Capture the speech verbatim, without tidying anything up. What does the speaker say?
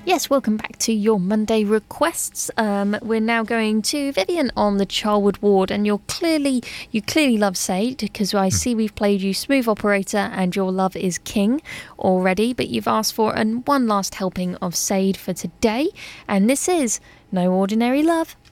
Yes, welcome back to your Monday requests. Um, we're now going to Vivian on the Charwood ward, and you're clearly you clearly love Sade because I see we've played you Smooth Operator and Your Love Is King already, but you've asked for an one last helping of Sade for today, and this is No Ordinary Love.